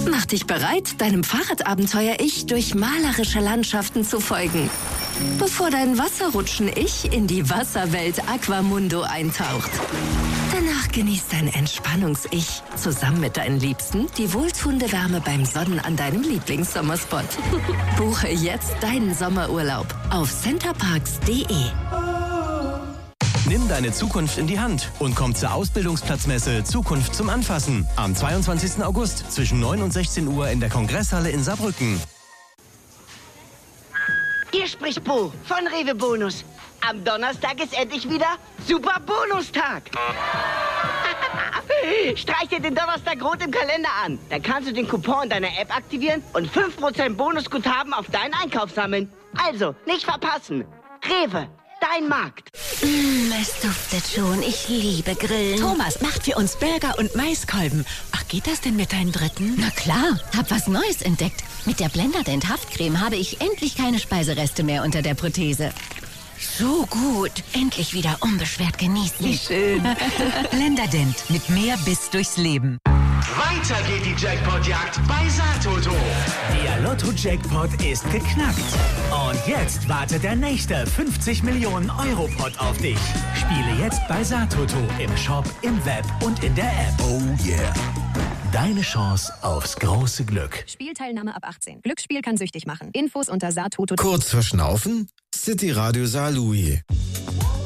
Mach dich bereit, deinem Fahrradabenteuer-Ich durch malerische Landschaften zu folgen. Bevor dein Wasserrutschen-Ich in die Wasserwelt Aquamundo eintaucht. Danach genießt dein Entspannungs-Ich zusammen mit deinen Liebsten die wohltuende Wärme beim Sonnen an deinem Lieblingssommerspot. Buche jetzt deinen Sommerurlaub auf centerparks.de. Nimm deine Zukunft in die Hand und komm zur Ausbildungsplatzmesse Zukunft zum Anfassen am 22. August zwischen 9 und 16 Uhr in der Kongresshalle in Saarbrücken. Hier spricht Bo von Rewe Bonus. Am Donnerstag ist endlich wieder Super Bonustag. Streich dir den Donnerstag rot im Kalender an. Dann kannst du den Coupon in deiner App aktivieren und 5% Bonusguthaben auf deinen Einkauf sammeln. Also, nicht verpassen. Rewe, dein Markt. Es duftet schon. Ich liebe Grillen. Thomas macht für uns Burger und Maiskolben. Ach, geht das denn mit deinen Dritten? Na klar, hab was Neues entdeckt. Mit der Blenderdent Haftcreme habe ich endlich keine Speisereste mehr unter der Prothese. So gut. Endlich wieder unbeschwert genießen. Wie schön. Blenderdent mit mehr Biss durchs Leben. Weiter geht die Jackpot-Jagd bei Saartoto. Der Lotto-Jackpot ist geknackt. Und jetzt wartet der nächste 50 Millionen Euro-Pot auf dich. Spiele jetzt bei Saartoto im Shop, im Web und in der App. Oh yeah. Deine Chance aufs große Glück. Spielteilnahme ab 18. Glücksspiel kann süchtig machen. Infos unter Saartoto. Kurz verschnaufen? City Radio Saarlouis.